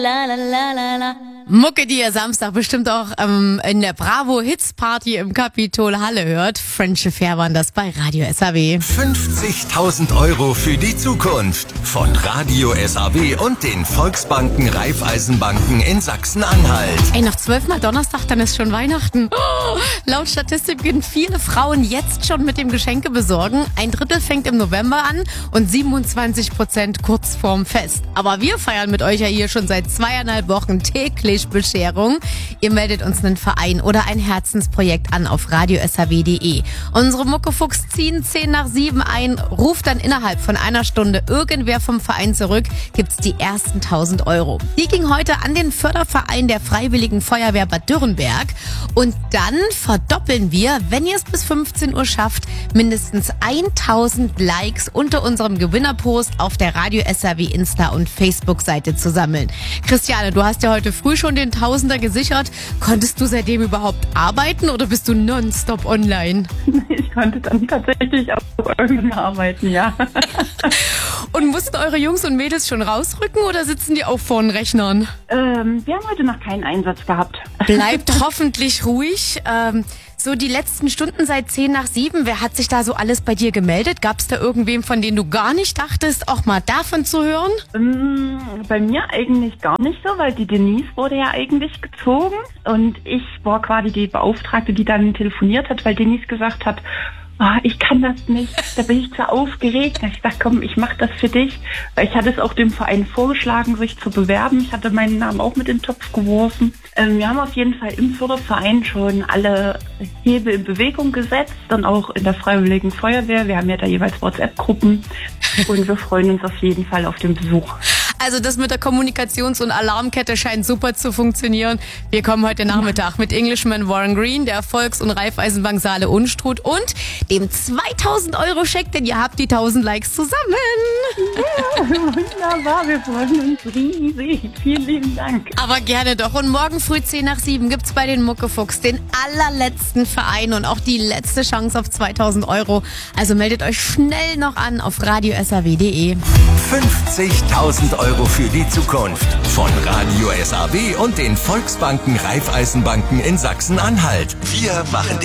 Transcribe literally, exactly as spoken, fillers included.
La, la, la, la, la. Mucke, die ihr Samstag bestimmt auch ähm, in der Bravo Hits Party im Capitol Halle hört. French Affair waren das bei Radio S A W. fünfzigtausend Euro für die Zukunft von Radio S A W und den Volksbanken Raiffeisenbanken in Sachsen-Anhalt. Ey, noch zwölfmal Donnerstag, dann ist schon Weihnachten. Oh, laut Statistik beginnen viele Frauen jetzt schon mit dem Geschenke besorgen. Ein Drittel fängt im November an und siebenundzwanzig Prozent kurz vorm Fest. Aber wir feiern mit euch ja hier schon seit zweieinhalb Wochen täglich Bescherung. Ihr meldet uns einen Verein oder ein Herzensprojekt an auf radio s a w punkt d e. Unsere Muckefuchs ziehen zehn nach sieben ein, ruft dann innerhalb von einer Stunde irgendwer vom Verein zurück, gibt's die ersten tausend Euro. Die ging heute an den Förderverein der Freiwilligen Feuerwehr Bad Dürrenberg. Und dann verdoppeln wir, wenn ihr es bis fünfzehn Uhr schafft, mindestens tausend Likes unter unserem Gewinnerpost auf der Radio S A W Insta- und Facebook-Seite zu sammeln. Christiane, du hast ja heute früh schon den Tausender gesichert. Konntest du seitdem überhaupt arbeiten oder bist du nonstop online? Ich konnte dann tatsächlich auch irgendwann arbeiten, ja. Und mussten eure Jungs und Mädels schon rausrücken oder sitzen die auch vor den Rechnern? Ähm, wir haben heute noch keinen Einsatz gehabt. Bleibt hoffentlich ruhig. Ähm, so die letzten Stunden seit zehn nach sieben, wer hat sich da so alles bei dir gemeldet? Gab es da irgendwem, von dem du gar nicht dachtest, auch mal davon zu hören? Ähm, bei mir eigentlich gar nicht so, weil die Denise wurde ja eigentlich gezogen und ich war quasi die Beauftragte, die dann telefoniert hat, weil Denise gesagt hat, oh, ich kann das nicht, da bin ich zu aufgeregt. Ich dachte, komm, ich mache das für dich. Weil ich hatte es auch dem Verein vorgeschlagen, sich zu bewerben. Ich hatte meinen Namen auch mit in den Topf geworfen. Ähm, wir haben auf jeden Fall im Förderverein schon alle Hebel in Bewegung gesetzt, dann auch in der Freiwilligen Feuerwehr. Wir haben ja da jeweils WhatsApp-Gruppen und wir freuen uns auf jeden Fall auf den Besuch. Also das mit der Kommunikations- und Alarmkette scheint super zu funktionieren. Wir kommen heute Nachmittag mit Englishman Warren Green, der Volks- und Raiffeisenbank Saale Unstrut und dem zweitausend Euro Scheck, denn ihr habt die tausend Likes zusammen. Ja, wunderbar, wir freuen uns riesig. Vielen lieben Dank. Aber gerne doch. Und morgen früh zehn nach sieben gibt's bei den Muckefuchs den allerletzten Verein und auch die letzte Chance auf zweitausend Euro. Also meldet euch schnell noch an auf radio s a w punkt d e. fünfzigtausend Euro für die Zukunft von Radio S A W und den Volksbanken Raiffeisenbanken in Sachsen-Anhalt. Wir machen